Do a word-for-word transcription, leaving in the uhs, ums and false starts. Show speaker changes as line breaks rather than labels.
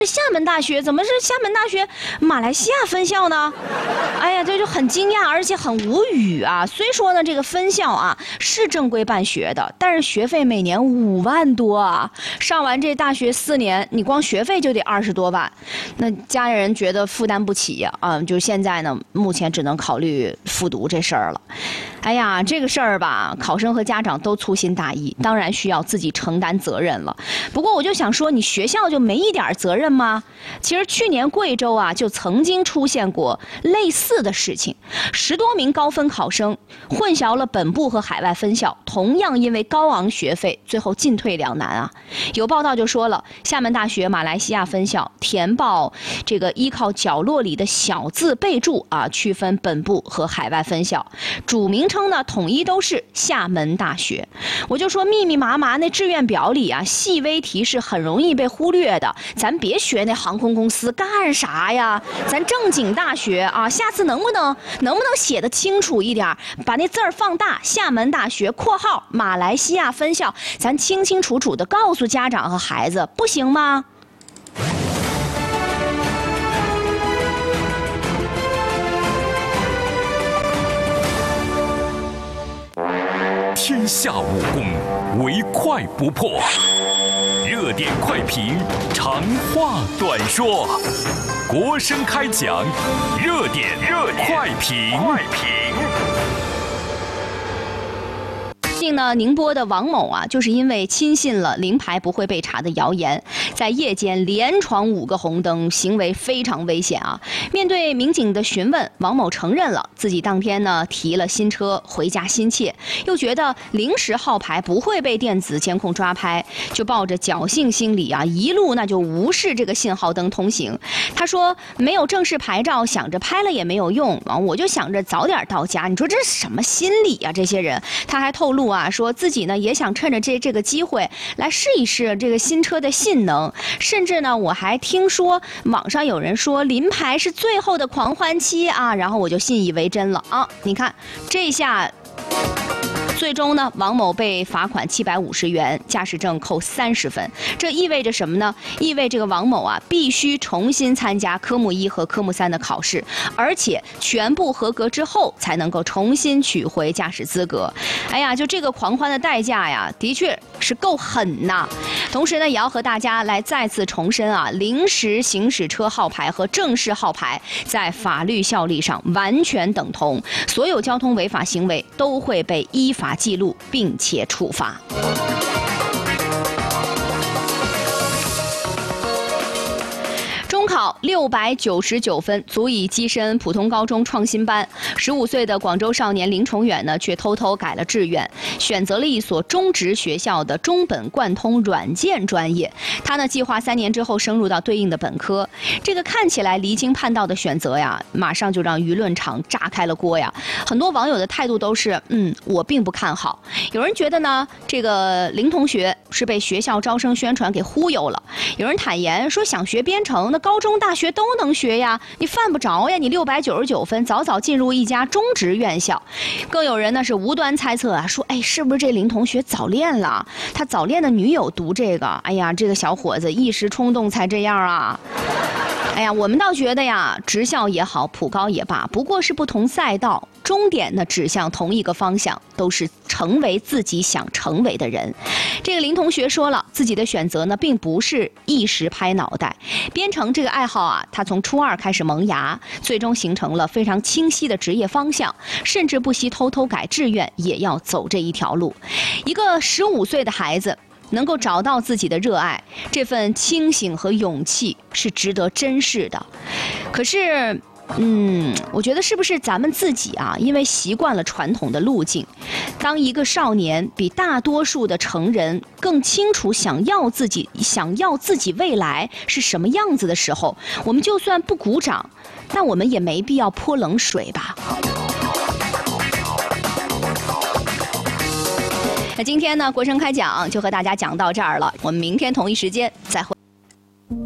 厦门大学怎么是厦门大学马来西亚分校呢？哎呀，这就很惊讶，而且很无语啊。虽说呢，这个分校啊是正规办学的，但是学费每年五万多啊，上完这大学四年，你光学费就得二十多万，那家人觉得负担不起呀，啊，就现在呢，目前只能考虑复读这事儿了。哎呀，这个事儿吧，考生和家长都粗心大意，当然需要自己承担责任了。不过我就想说，你学校就没一点责任吗？其实去年贵州啊，就曾经出现过类似的事情，十多名高分考生混淆了本部和海外分校，同样因为高昂学费，最后进退两难啊。有报道就说了，厦门大学马来西亚分校填报这个依靠角落里的小字备注啊，区分本部和海外分校，主名称呢统一都是厦门大学。我就说密密麻麻那志愿表里啊，细微提示很容易被忽略的，咱别学那航空公司干啥呀？咱正经大学啊，下次能不能能不能写得清楚一点，把那字儿放大，厦门大学（括号马来西亚分校），咱清清楚楚的告诉家长和孩子，不行吗？
天下武功，唯快不破。热点快评，长话短说。国声开讲，热点热点快评。快评。
最近呢，宁波的王某啊，就是因为轻信了临牌不会被查的谣言，在夜间连闯五个红灯，行为非常危险啊。面对民警的询问，王某承认了自己当天呢提了新车回家心切，又觉得临时号牌不会被电子监控抓拍，就抱着侥幸心理啊，一路那就无视这个信号灯通行。他说没有正式牌照，想着拍了也没有用啊，我就想着早点到家。你说这是什么心理啊？这些人，他还透露啊，说自己呢也想趁着这这个机会来试一试这个新车的性能，甚至呢我还听说网上有人说临牌是最后的狂欢期啊，然后我就信以为真了啊！你看这下。最终呢，王某被罚款七百五十元，驾驶证扣三十分。这意味着什么呢？意味着这个王某啊，必须重新参加科目一和科目三的考试，而且全部合格之后才能够重新取回驾驶资格。哎呀，就这个狂欢的代价呀，的确是够狠呐！同时呢，也要和大家来再次重申啊，临时行驶车号牌和正式号牌在法律效力上完全等同，所有交通违法行为都会被依法记录并且处罚。中考六百九十九分，足以跻身普通高中创新班。十五岁的广州少年林崇远呢，却偷偷改了志愿，选择了一所中职学校的中本贯通软件专业。他呢，计划三年之后升入到对应的本科。这个看起来离经叛道的选择呀，马上就让舆论场炸开了锅呀。很多网友的态度都是，嗯，我并不看好。有人觉得呢，这个林同学是被学校招生宣传给忽悠了。有人坦言说，想学编程，那高中大学都能学呀，你犯不着呀，你六百九十九分，早早进入一家中职院校。更有人呢是无端猜测啊，说哎，是不是这林同学早恋了？他早恋的女友读这个，哎呀，这个小伙子一时冲动才这样啊。哎呀，我们倒觉得呀，职校也好，普高也罢，不过是不同赛道，终点呢指向同一个方向，都是成为自己想成为的人。这个林同学说了，自己的选择呢，并不是一时拍脑袋。编程这个爱好啊，他从初二开始萌芽，最终形成了非常清晰的职业方向，甚至不惜偷偷改志愿，也要走这一条路。一个十五岁的孩子能够找到自己的热爱，这份清醒和勇气是值得珍视的。可是嗯，我觉得是不是咱们自己啊，因为习惯了传统的路径，当一个少年比大多数的成人更清楚想要自己想要自己未来是什么样子的时候，我们就算不鼓掌，那我们也没必要泼冷水吧。那今天呢，国声开讲就和大家讲到这儿了，我们明天同一时间再会。